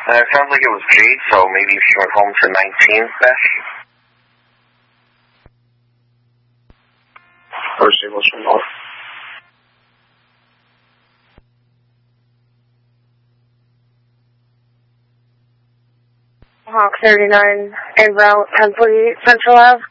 It sounds like it was Jade, so maybe if she went home to 19th, Beth. Or she was from North. Hawk 39, en route 1048 Central Ave.